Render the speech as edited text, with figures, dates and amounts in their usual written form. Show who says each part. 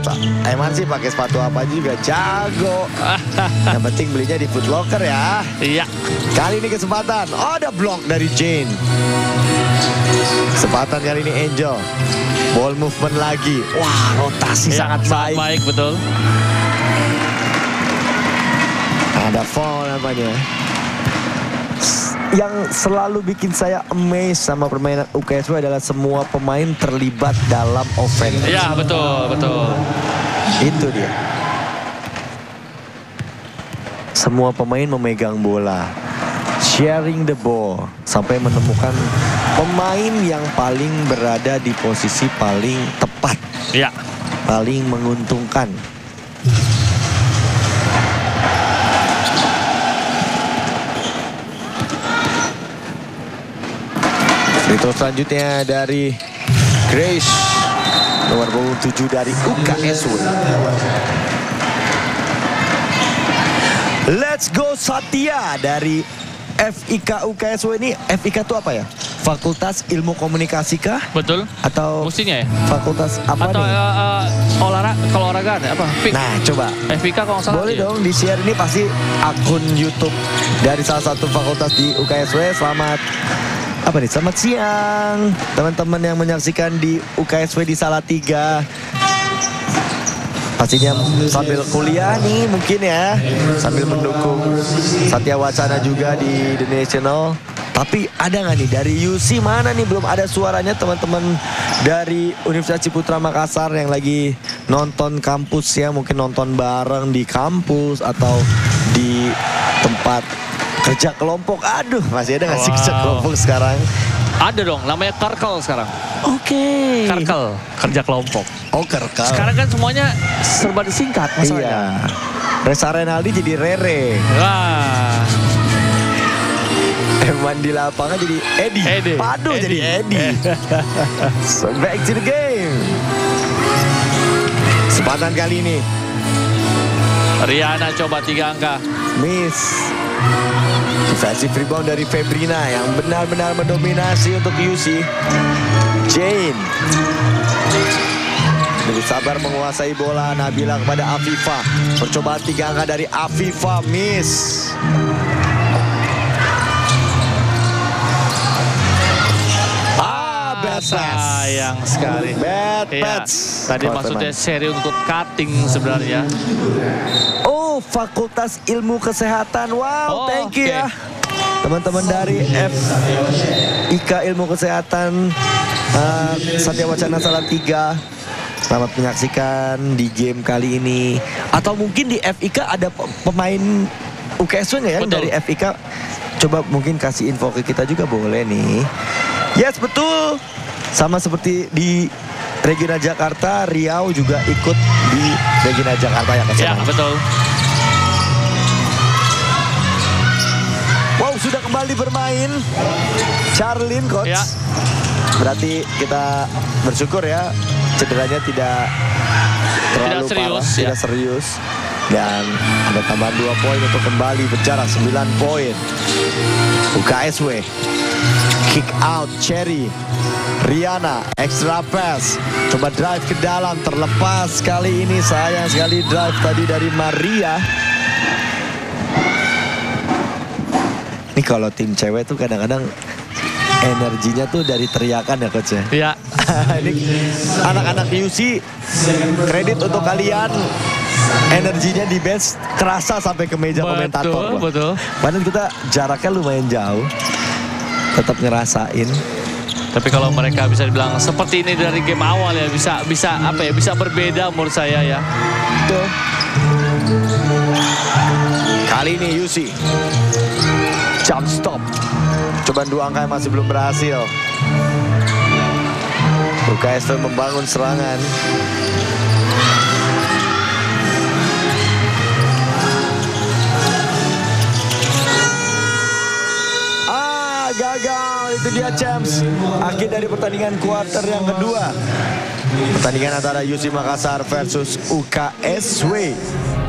Speaker 1: Coach Eman sih pakai sepatu apa juga jago. Yang penting belinya di Foot Locker ya.
Speaker 2: Iya.
Speaker 1: Kali ini kesempatan. Oh, ada blok dari Jane. Kesempatan kali ini Angel. Ball movement lagi. Wah, rotasi
Speaker 2: Ya,
Speaker 1: sangat baik.
Speaker 2: baik betul.
Speaker 1: Ada foul namanya. Yang selalu bikin saya amazed sama permainan UKSW adalah semua pemain terlibat dalam offense.
Speaker 2: Ya, betul, betul.
Speaker 1: Itu dia. Semua pemain memegang bola, sharing the ball, sampai menemukan pemain yang paling berada di posisi paling tepat,
Speaker 2: Ya.
Speaker 1: paling menguntungkan. Itu selanjutnya dari Grace, nomor 7 dari UKSW. Let's go Satya dari FIK UKSW ini. FIK itu apa ya? Fakultas Ilmu Komunikasi kah?
Speaker 2: Betul.
Speaker 1: Atau
Speaker 2: Mestinya ya.
Speaker 1: fakultas apa
Speaker 2: Atau
Speaker 1: nih?
Speaker 2: kalau olahraga ada apa? Fik.
Speaker 1: Nah, coba.
Speaker 2: FIK kalau nggak salah.
Speaker 1: Boleh
Speaker 2: ya?
Speaker 1: dong di-share, ini pasti akun YouTube dari salah satu fakultas di UKSW. Selamat siang teman-teman yang menyaksikan di UKSW di Salatiga. Pastinya sambil kuliah nih mungkin ya, sambil mendukung Satya Wacana juga di The National. Tapi ada nggak nih dari UC, mana nih belum ada suaranya teman-teman dari Universitas Ciputra Makassar yang lagi nonton kampus ya, mungkin nonton bareng di kampus atau di tempat kerja kelompok. Aduh, masih ada nggak sih kerja kelompok sekarang?
Speaker 2: Ada dong, namanya Karkel sekarang.
Speaker 1: Oke.
Speaker 2: Karkel, kerja kelompok.
Speaker 1: Oh, kerkel.
Speaker 2: Sekarang kan semuanya serba disingkat masalahnya.
Speaker 1: Iya. Reza Renaldi jadi Rere.
Speaker 2: Wah.
Speaker 1: Eman di lapangan jadi Edi. Padu
Speaker 2: Edi.
Speaker 1: jadi Edi. So back to the game. Kesempatan kali ini
Speaker 2: Riana coba 3 angka.
Speaker 1: miss. Defensive rebound dari Febrina yang benar-benar mendominasi untuk UC. Jane lebih sabar menguasai bola. Nabila kepada Afifa. Percobaan 3 angka dari Afifa, miss. Bad pass.
Speaker 2: Sayang sekali.
Speaker 1: Bad
Speaker 2: Iya,
Speaker 1: pass.
Speaker 2: tadi maksudnya seri untuk cutting sebenarnya.
Speaker 1: Oh, Fakultas Ilmu Kesehatan. Wow,
Speaker 2: Oh,
Speaker 1: thank you
Speaker 2: oke.
Speaker 1: ya. Teman-teman dari FIK Ilmu Kesehatan Satya Wacana Salatiga. Selamat menyaksikan di game kali ini. Atau mungkin di FIK ada pemain UKSW nggak ya yang
Speaker 2: Betul.
Speaker 1: dari FIK? Coba mungkin kasih info ke kita juga boleh nih. Yes, betul. Sama seperti di Regina Jakarta, Riau juga ikut di Regina Jakarta ya,
Speaker 2: Ya, betul.
Speaker 1: Wow, sudah kembali bermain Charlene, coach.
Speaker 2: Ya.
Speaker 1: Berarti kita bersyukur ya, cederanya tidak terlalu
Speaker 2: serius,
Speaker 1: parah,
Speaker 2: ya.
Speaker 1: tidak serius. Dan ada tambahan 2 poin untuk kembali berjarak 9 poin. UKSW kick out Cherry. Riana extra pass, coba drive ke dalam, terlepas kali ini. Sayang sekali drive tadi dari Maria. Ini kalau tim cewek tuh kadang-kadang energinya tuh dari teriakan ya, coach ya.
Speaker 2: Ya.
Speaker 1: Ini anak-anak UC, kredit untuk kalian. Energinya di bench kerasa sampai ke meja komentator.
Speaker 2: Betul.
Speaker 1: Padahal kita jaraknya lumayan jauh, tetap ngerasain.
Speaker 2: Tapi kalau mereka bisa dibilang seperti ini dari game awal ya, bisa berbeda menurut saya ya.
Speaker 1: Tuh. Kali ini UC jump stop. Cobaan 2 angka yang masih belum berhasil. UKSW membangun serangan. Gagal. Itu dia Champs. Akhir dari pertandingan kuarter yang kedua. Pertandingan antara UC Makassar versus UKSW.